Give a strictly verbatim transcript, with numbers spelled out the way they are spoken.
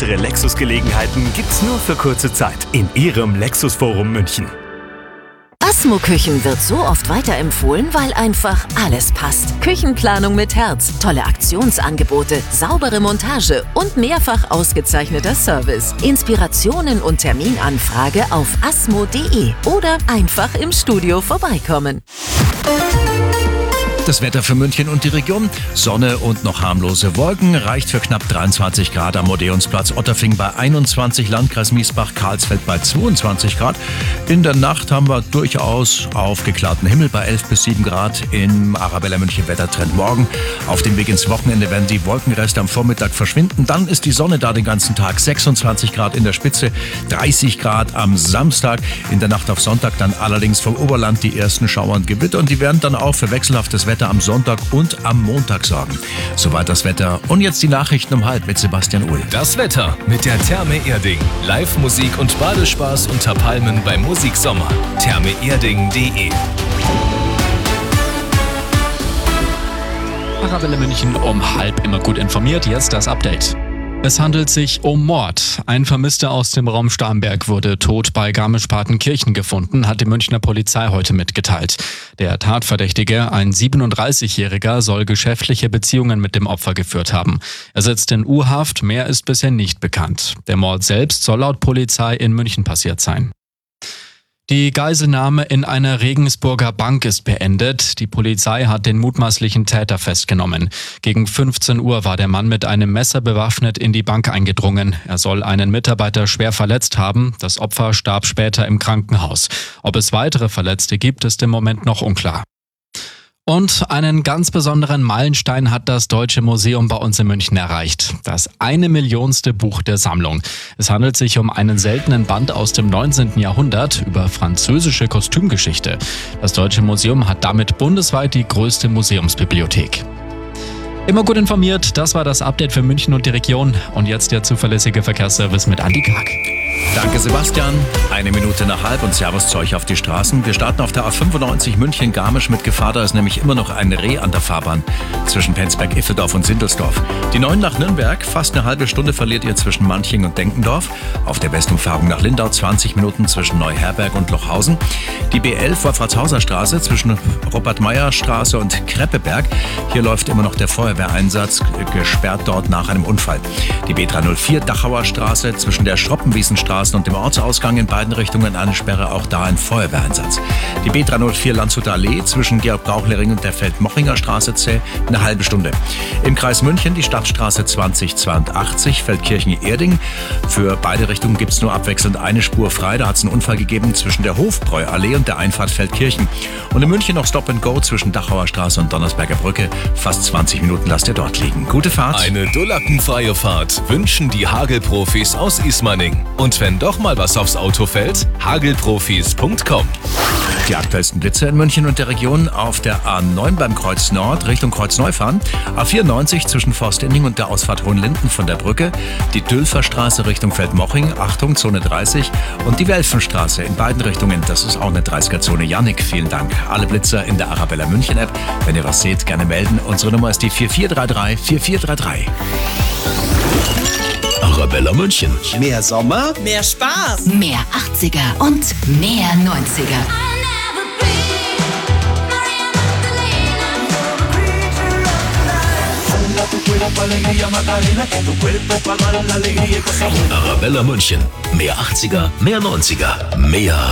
weitere Lexus-Gelegenheiten gibt's nur für kurze Zeit in Ihrem Lexus-Forum München. Asmo Küchen wird so oft weiterempfohlen, weil einfach alles passt. Küchenplanung mit Herz, tolle Aktionsangebote, saubere Montage und mehrfach ausgezeichneter Service. Inspirationen und Terminanfrage auf asmo punkt de oder einfach im Studio vorbeikommen. Das Wetter für München und die Region. Sonne und noch harmlose Wolken. Reicht für knapp dreiundzwanzig Grad am Odeonsplatz. Otterfing bei einundzwanzig, Landkreis Miesbach, Karlsfeld bei zweiundzwanzig Grad. In der Nacht haben wir durchaus aufgeklärten Himmel bei elf bis sieben Grad im Arabella München Wettertrend. Morgen auf dem Weg ins Wochenende werden die Wolkenreste am Vormittag verschwinden. Dann ist die Sonne da den ganzen Tag. sechsundzwanzig Grad in der Spitze, dreißig Grad am Samstag. In der Nacht auf Sonntag dann allerdings vom Oberland die ersten Schauer und Gewitter. Und die werden dann auch für wechselhaftes Wetter am Sonntag und am Montag sorgen. Soweit das Wetter. Und jetzt die Nachrichten um halb mit Sebastian Uhl. Das Wetter mit der Therme Erding. Live-Musik und Badespaß unter Palmen beim Musiksommer. therme erding punkt de. Arabella München um halb immer gut informiert. Jetzt das Update. Es handelt sich um Mord. Ein Vermisster aus dem Raum Starnberg wurde tot bei Garmisch-Partenkirchen gefunden, hat die Münchner Polizei heute mitgeteilt. Der Tatverdächtige, ein siebenunddreißigjähriger, soll geschäftliche Beziehungen mit dem Opfer geführt haben. Er sitzt in U-Haft, mehr ist bisher nicht bekannt. Der Mord selbst soll laut Polizei in München passiert sein. Die Geiselnahme in einer Regensburger Bank ist beendet. Die Polizei hat den mutmaßlichen Täter festgenommen. Gegen fünfzehn Uhr war der Mann mit einem Messer bewaffnet in die Bank eingedrungen. Er soll einen Mitarbeiter schwer verletzt haben. Das Opfer starb später im Krankenhaus. Ob es weitere Verletzte gibt, ist im Moment noch unklar. Und einen ganz besonderen Meilenstein hat das Deutsche Museum bei uns in München erreicht. Das eine Millionste Buch der Sammlung. Es handelt sich um einen seltenen Band aus dem neunzehnten Jahrhundert über französische Kostümgeschichte. Das Deutsche Museum hat damit bundesweit die größte Museumsbibliothek. Immer gut informiert, das war das Update für München und die Region. Und jetzt der zuverlässige Verkehrsservice mit Andi Karg. Danke Sebastian. Eine Minute nach halb und Servus zu euch auf die Straßen. Wir starten auf der A fünfundneunzig München-Garmisch mit Gefahr. Da ist nämlich immer noch ein Reh an der Fahrbahn zwischen Penzberg-Iffeldorf und Sindelsdorf. Die neun nach Nürnberg, fast eine halbe Stunde verliert ihr zwischen Manching und Denkendorf. Auf der Westumfahrung nach Lindau zwanzig Minuten zwischen Neuherberg und Lochhausen. Die B elf Wolfratshauser Straße zwischen Robert-Meyer-Straße und Kreppeberg. Hier läuft immer noch der Feuerwehreinsatz, gesperrt dort nach einem Unfall. Die B dreihundertvier Dachauer Straße zwischen der Schroppenwiesenstraße und dem Ortsausgang in beiden Richtungen eine Sperre, auch da ein Feuerwehreinsatz. Die B dreihundertvier Landshuter Allee zwischen Georg-Brauchler-Ring und der Feldmochinger Straße zäh eine halbe Stunde. Im Kreis München die Stadtstraße zwanzig zweiundachtzig Feldkirchen-Erding. Für beide Richtungen gibt es nur abwechselnd eine Spur frei. Da hat es einen Unfall gegeben zwischen der Hofbräu-Allee und der Einfahrt Feldkirchen. Und in München noch Stop and Go zwischen Dachauer Straße und Donnersberger Brücke. Fast zwanzig Minuten lasst ihr dort liegen. Gute Fahrt. Eine dullackenfreie Fahrt wünschen die Hagelprofis aus Ismaning. Und wenn doch mal was aufs Auto fällt, hagelprofis punkt com. Die aktuellsten Blitze in München und der Region auf der A neun beim Kreuz Nord Richtung Kreuz Neufahren, A vierundneunzig zwischen Forstending und der Ausfahrt Hohenlinden von der Brücke, die Dülferstraße Richtung Feldmoching, Achtung, Zone dreißig und die Welfenstraße in beiden Richtungen, das ist auch eine dreißiger-Zone. Jannik, vielen Dank. Alle Blitzer in der Arabella München App. Wenn ihr was seht, gerne melden. Unsere Nummer ist die vier vier drei drei vier vier drei drei. Arabella München. Mehr Sommer, mehr Spaß, Mehr achtziger und mehr neunziger. Arabella München. Mehr achtziger, mehr neunziger, mehr